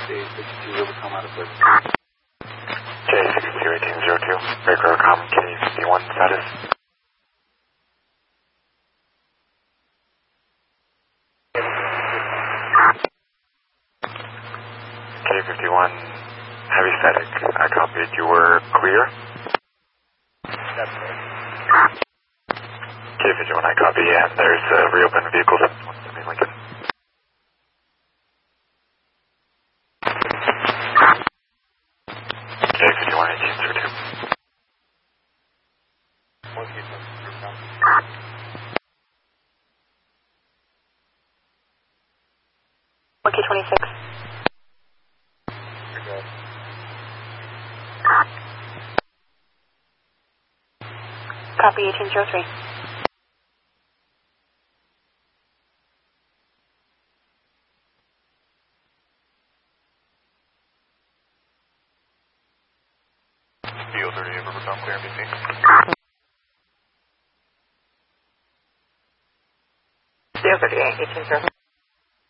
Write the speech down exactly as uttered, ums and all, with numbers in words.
Day sixty-two will come out of service. J sixty-two eighteen zero two, Baker Com K fifty-one status. K fifty-one, heavy static. I copied. You were clear? That's right. K fifty-one, I copy. And there's a reopened vehicle seven one seven Lincoln. K fifty-one eighteen zero two. one K twenty-six. Copy eighteen zero three. D O thirty-eight, Rivertown, clear N B C. D O thirty-eight, eighteen zero three.